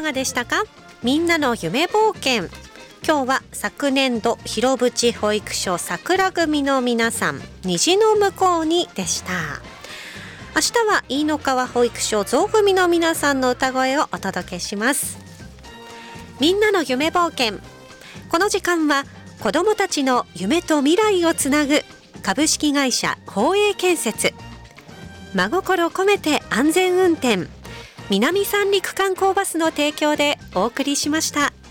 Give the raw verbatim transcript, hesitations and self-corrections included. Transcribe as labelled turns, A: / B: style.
A: がでしたか？みんなの夢冒険。今日は昨年度広淵保育所桜組の皆さん、虹の向こうにでした。明日は飯野川保育所象組の皆さんの歌声をお届けします。みんなの夢冒険。この時間は子どもたちの夢と未来をつなぐ株式会社宝永建設、真心込めて安全運転、南三陸観光バスの提供でお送りしました。